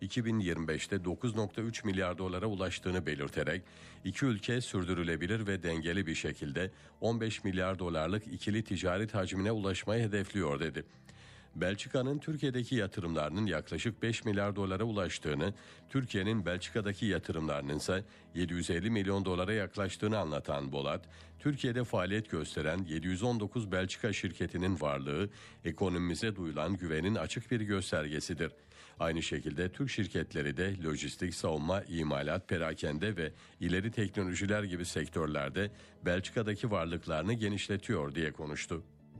2025'te 9,3 milyar dolara ulaştığını belirterek iki ülke sürdürülebilir ve dengeli bir şekilde 15 milyar dolarlık ikili ticaret hacmine ulaşmayı hedefliyor dedi. Belçika'nın Türkiye'deki yatırımlarının yaklaşık 5 milyar dolara ulaştığını, Türkiye'nin Belçika'daki yatırımlarının ise 750 milyon dolara yaklaştığını anlatan Bolat, Türkiye'de faaliyet gösteren 719 Belçika şirketinin varlığı, ekonomimize duyulan güvenin açık bir göstergesidir. Aynı şekilde Türk şirketleri de lojistik, savunma, imalat, perakende ve ileri teknolojiler gibi sektörlerde Belçika'daki varlıklarını genişletiyor diye konuştu.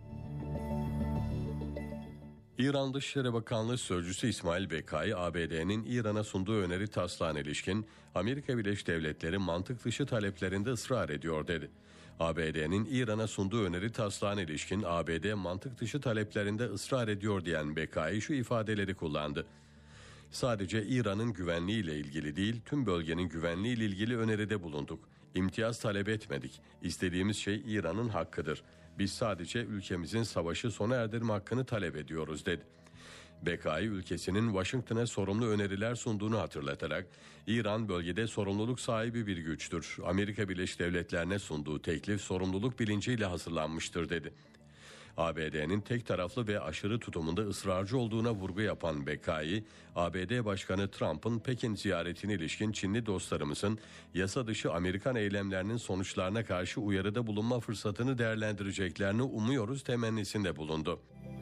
İran Dışişleri Bakanlığı Sözcüsü İsmail Bekai, ABD'nin İran'a sunduğu öneri taslağına ilişkin Amerika Birleşik Devletleri mantık dışı taleplerinde ısrar ediyor dedi. ABD'nin İran'a sunduğu öneri taslağına ilişkin ABD mantık dışı taleplerinde ısrar ediyor diyen Bekai şu ifadeleri kullandı. Sadece İran'ın güvenliği ile ilgili değil, tüm bölgenin güvenliği ile ilgili öneride bulunduk. İmtiyaz talep etmedik. İstediğimiz şey İran'ın hakkıdır. Biz sadece ülkemizin savaşı sona erdirme hakkını talep ediyoruz dedi. Bekai ülkesinin Washington'a sorumlu öneriler sunduğunu hatırlatarak İran bölgede sorumluluk sahibi bir güçtür. Amerika Birleşik Devletleri'ne sunduğu teklif sorumluluk bilinciyle hazırlanmıştır dedi. ABD'nin tek taraflı ve aşırı tutumunda ısrarcı olduğuna vurgu yapan Bekai, ABD Başkanı Trump'ın Pekin ziyaretine ilişkin Çinli dostlarımızın yasa dışı Amerikan eylemlerinin sonuçlarına karşı uyarıda bulunma fırsatını değerlendireceklerini umuyoruz temennisinde bulundu.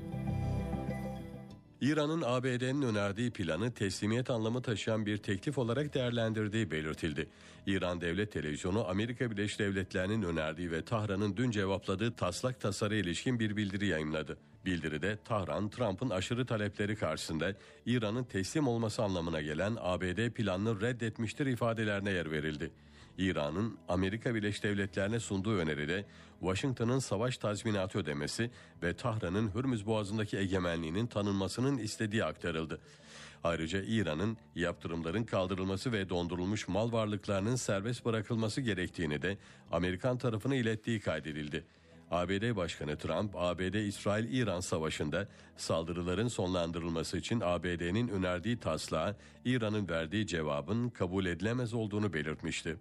İran'ın ABD'nin önerdiği planı teslimiyet anlamı taşıyan bir teklif olarak değerlendirdiği belirtildi. İran Devlet Televizyonu Amerika Birleşik Devletleri'nin önerdiği ve Tahran'ın dün cevapladığı taslak tasarıya ilişkin bir bildiri yayımladı. Bildiride Tahran, Trump'ın aşırı talepleri karşısında İran'ın teslim olması anlamına gelen ABD planını reddetmiştir ifadelerine yer verildi. İran'ın Amerika Birleşik Devletleri'ne sunduğu öneride Washington'ın savaş tazminatı ödemesi ve Tahran'ın Hürmüz Boğazı'ndaki egemenliğinin tanınmasının istediği aktarıldı. Ayrıca İran'ın yaptırımların kaldırılması ve dondurulmuş mal varlıklarının serbest bırakılması gerektiğini de Amerikan tarafına ilettiği kaydedildi. ABD Başkanı Trump, ABD-İsrail-İran savaşında saldırıların sonlandırılması için ABD'nin önerdiği taslağa İran'ın verdiği cevabın kabul edilemez olduğunu belirtmişti.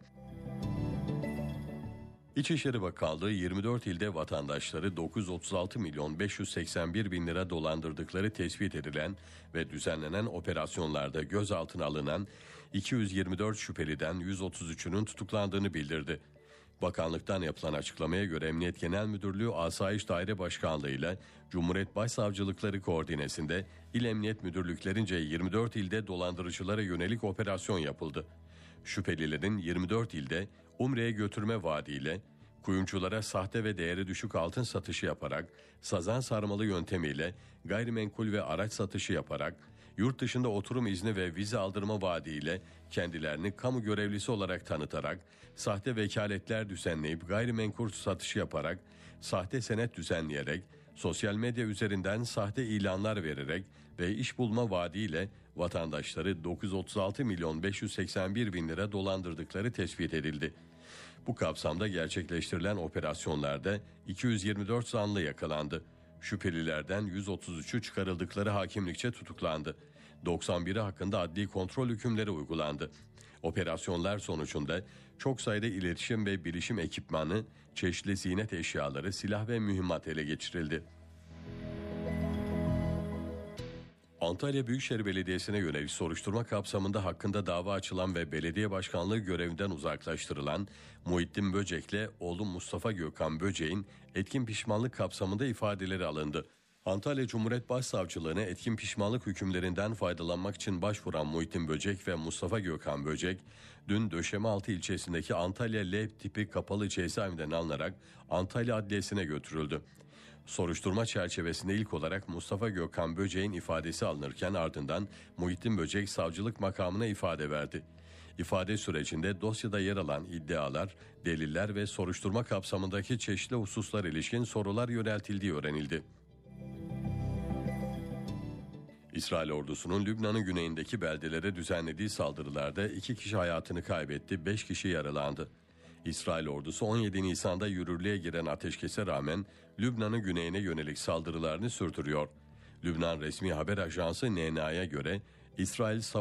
İçişleri Bakanlığı 24 ilde vatandaşları 936 milyon 581 bin lira dolandırdıkları tespit edilen ve düzenlenen operasyonlarda gözaltına alınan 224 şüpheliden 133'ünün tutuklandığını bildirdi. Bakanlıktan yapılan açıklamaya göre Emniyet Genel Müdürlüğü Asayiş Daire Başkanlığı ile Cumhuriyet Başsavcılıkları koordinesinde İl Emniyet Müdürlüklerince 24 ilde dolandırıcılara yönelik operasyon yapıldı. Şüphelilerin 24 ilde Umre'ye götürme vaadiyle kuyumculara sahte ve değeri düşük altın satışı yaparak, sazan sarmalı yöntemiyle gayrimenkul ve araç satışı yaparak, yurt dışında oturum izni ve vize aldırma vaadiyle kendilerini kamu görevlisi olarak tanıtarak, sahte vekaletler düzenleyip gayrimenkul satışı yaparak, sahte senet düzenleyerek, sosyal medya üzerinden sahte ilanlar vererek ve iş bulma vaadiyle vatandaşları 936 milyon 581 bin lira dolandırdıkları tespit edildi. Bu kapsamda gerçekleştirilen operasyonlarda 224 zanlı yakalandı. Şüphelilerden 133'ü çıkarıldıkları hakimlikçe tutuklandı. 91'i hakkında adli kontrol hükümleri uygulandı. Operasyonlar sonucunda çok sayıda iletişim ve bilişim ekipmanı, çeşitli ziynet eşyaları, silah ve mühimmat ele geçirildi. Antalya Büyükşehir Belediyesi'ne yönelik soruşturma kapsamında hakkında dava açılan ve belediye başkanlığı görevinden uzaklaştırılan Muhittin Böcek'le oğlu Mustafa Gökhan Böcek'in etkin pişmanlık kapsamında ifadeleri alındı. Antalya Cumhuriyet Başsavcılığına etkin pişmanlık hükümlerinden faydalanmak için başvuran Muhittin Böcek ve Mustafa Gökhan Böcek, dün Döşemealtı ilçesindeki Antalya L tipi kapalı cezaevinden alınarak Antalya Adliyesi'ne götürüldü. Soruşturma çerçevesinde ilk olarak Mustafa Gökhan Böcek'in ifadesi alınırken ardından Muhittin Böcek savcılık makamına ifade verdi. İfade sürecinde dosyada yer alan iddialar, deliller ve soruşturma kapsamındaki çeşitli hususlar ilişkin sorular yöneltildiği öğrenildi. İsrail ordusunun Lübnan'ın güneyindeki beldelere düzenlediği saldırılarda 2 kişi hayatını kaybetti, 5 kişi yaralandı. İsrail ordusu 17 Nisan'da yürürlüğe giren ateşkese rağmen Lübnan'ın güneyine yönelik saldırılarını sürdürüyor. Lübnan resmi haber ajansı NNA'ya göre İsrail